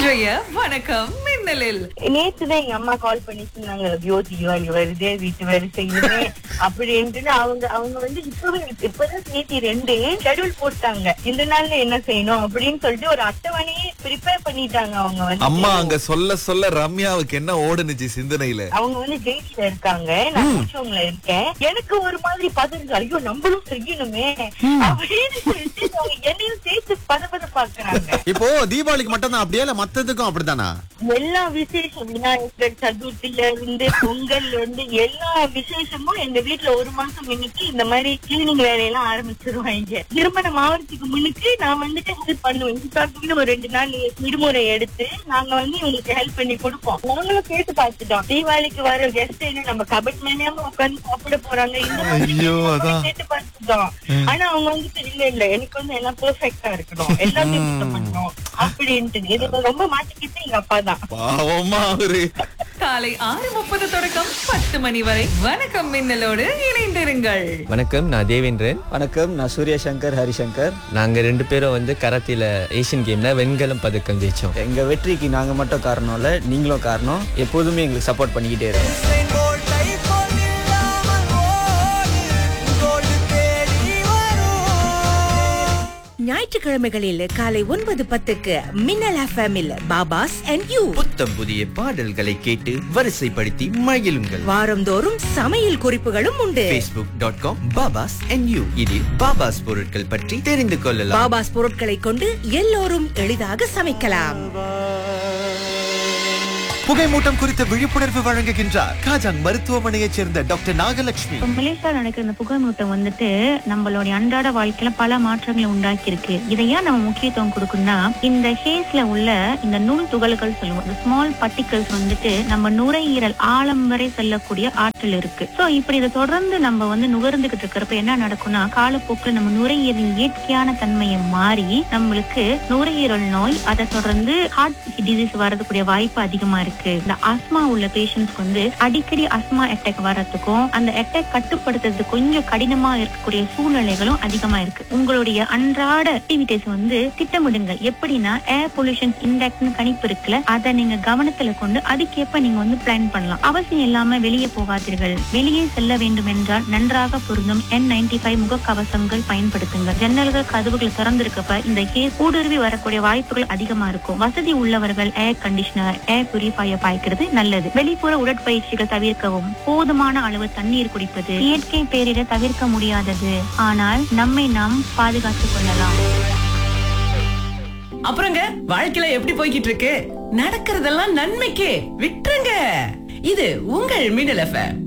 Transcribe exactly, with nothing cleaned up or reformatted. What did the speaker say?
இன்றைய வணக்கம் மின்னலில் நேத்துதான் எங்க அம்மா கால் பண்ணி சொன்னாங்க, ஐயோ தீபாவளி வருதே வீட்டு வேலை செய்யணுமே அப்படின்ட்டு. அவங்க அவங்க வந்து இப்பவே இப்பதான் நேத்தி ரெண்டு ஷெட்யூல் போட்டாங்க, இந்த நாள்ல என்ன செய்யணும் அப்படின்னு சொல்லிட்டு ஒரு அட்டவணையே ப்ரிப்பேர் பண்ணிட்டாங்க. அவங்க வந்து அம்மா அங்க சொல்ல சொல்ல ரம்யாவுக்கு என்ன ஓடுனுச்சு சிந்தனையில. அவங்க வந்து ஜெயில இருக்காங்க, நான் கூச்சவங்கள இருக்கேன். எனக்கு ஒரு மாதிரி பதறுது, ஐயோ நம்மளும் செய்யணுமே அப்படின்னு சொல்லிட்டு அவங்க என்னையும் சேர்த்து பத பத பாக்குறாங்க. இப்போ தீபாவளிக்கு மட்டும் தான் அப்படியே இல்ல மத்ததுக்கும் அப்படித்தானா? எல்லா விசேஷம் விநாயகர் சதுர்த்தில இருந்து பொங்கல் வந்து எல்லா விசேஷமும் எங்க வீட்டுல ஒரு மாசம் முன்னுக்கு இந்த மாதிரி கிளீனிங் வேலையெல்லாம் ஆரம்பிச்சிருவாங்க. திருமணம் ஆவறதுக்கு முன்னுக்கு நான் வந்துட்டு ஹெல்ப் பண்ணுவேன். இதுக்காக ஒரு ரெண்டு நாள் விடுமுறை எடுத்து நாங்க வந்து இவங்களுக்கு ஹெல்ப் பண்ணி கொடுப்போம். நாங்களும் கேட்டு பார்த்துட்டோம், தீபாவளிக்கு வர கெஸ்ட் என்ன நம்ம கபட் மேனியாம உட்காந்து சாப்பிட போறாங்க இந்த மாதிரி கேட்டு பார்த்துட்டோம். ஆனா அவங்க வந்துட்டு இல்ல இல்ல எனக்கு வந்து எல்லாம் பெர்ஃபெக்ட்டா இருக்கணும், எல்லாமே பண்ணணும் அப்படின்ட்டு இது ரொம்ப மாட்டிக்கிட்டு எங்க அப்பா தான். பாவமா அவரு. காலை ஆறு முப்பது தொடக்கம் பத்து மணி வரை வணக்கம் மின்னலோடு இணைந்திருங்கள். வணக்கம், நான் தேவேந்திரன். வணக்கம், நான் சூர்யா சங்கர் ஹரிசங்கர். நாங்க ரெண்டு பேரும் வந்து கராத்தில ஏசியன் கேம்ல வெண்கலம் பதக்கம் ஜெயிச்சோம். எங்க வெற்றிக்கு நாங்க மட்டும் காரணம் இல்ல, நீங்களும் காரணம். எப்போதுமே எங்களுக்கு சப்போர்ட் பண்ணிக்கிட்டே இருக்கோம். ஞாயிற்றுக்கிழமைகளில் காலை ஒன்பது பத்துக்கு மின்னல் எஃப்எம்மில் பாபாஸ் அண்ட் யூ புத்தம் புதிய பாடல்களை கேட்டு வரிசைப்படுத்தி மகிழுங்கள். வாரந்தோறும் சமையல் குறிப்புகளும் உண்டு. ஃபேஸ்புக் டாட் காம் பாபாஸ் அண்ட் யூ இதில் பாபாஸ் பொருட்கள் பற்றி தெரிந்து கொள்ளலாம். பாபாஸ் பொருட்களை கொண்டு எல்லோரும் எளிதாக சமைக்கலாம். புகைமூட்டம் குறித்த விழிப்புணர்வு வழங்குகின்றார் காஜாங் மருத்துவமனையைச் சேர்ந்த டாக்டர் நாகலட்சுமி. மலேசியால நடக்கிற இந்த புகைமூட்டம் வந்துட்டு நம்மளுடைய அன்றாட வாழ்க்கையில பல மாற்றங்களை உண்டாக்கி இருக்கு. இதை ஏன் நம்ம முக்கியத்துவம் கொடுக்கணும்னா, இந்த ஹேஸ்ல உள்ள இந்த நுண் துகள்கள் சொல்லுவோம், இந்த ஸ்மால் பார்ட்டிகல்ஸ் வந்துட்டு நம்ம நுரையீரல் ஆழம் வரை செல்லக்கூடிய ஆற்றல் இருக்கு. சோ இப்படி இதை தொடர்ந்து நம்ம வந்து நுகர்ந்துகிட்டு இருக்கிறப்ப என்ன நடக்கும்னா, காலப்போக்கில் நம்ம நுரையீரலின் இயற்கையான தன்மையை மாறி நம்மளுக்கு நுரையீரல் நோய், அதை தொடர்ந்து ஹார்ட் டிசீஸ் வரதுக்கூடிய வாய்ப்பு அதிகமா இருக்கு. இந்த ஆஸ்மா உள்ள பேஷண்ட்ஸ்க்கு வந்து அடிக்கடி ஆஸ்மா அட்டாக் வர்றதுக்கும் அந்த அட்டாக் கட்டுப்படுத்துறது கொஞ்சம் கடினமா இருக்கக்கூடிய சூழ்நிலைகளும் அதிகமா இருக்கு. உங்களுடைய அன்றாட ஆக்டிவிட்டிஸ் வந்து திட்டமிடுங்க. எப்படின்னா, ஏர் பொல்யூஷன் இண்டெக்ஸ் கணிப்பு இருக்குல்ல, அதை நீங்க கவனத்துல கொண்டு அதுக்கேற்ப நீங்க வந்து பிளான் பண்ணலாம். அவசியம் இல்லாம வெளியே போகாதீர்கள். வெளியே செல்ல வேண்டும் என்றால் நன்றாக பொருந்தும் என் நைன்டி ஃபைவ் முகக்கவசங்கள் பயன்படுத்துங்க. ஜன்னல்கள் கதவுகள் திறந்திருக்கப்ப இந்த கேஸ் ஊடுருவி வரக்கூடிய வாய்ப்புகள் அதிகமா இருக்கும். வசதி உள்ளவர்கள் ஏர் கண்டிஷனர், ஏர் பியூரிஃபையர் பாய்க்கிறது நல்லது. வெளிப்புற உடற்பயிற்சிகள் தவிர்க்கவும். போதுமான அளவு தண்ணீர் குடிப்பது இயற்கை பேரிட தவிர்க்க முடியாதது, ஆனால் நம்மை நாம் பாதுகாத்துக் கொள்ளலாம். அப்புறங்க வாழ்க்கையில எப்படி போய்கிட்டு இருக்கு? நடக்கிறதெல்லாம் நன்மைக்கே, விட்டுருங்க. இது உங்கள் மின்னல் எஃப்எம்.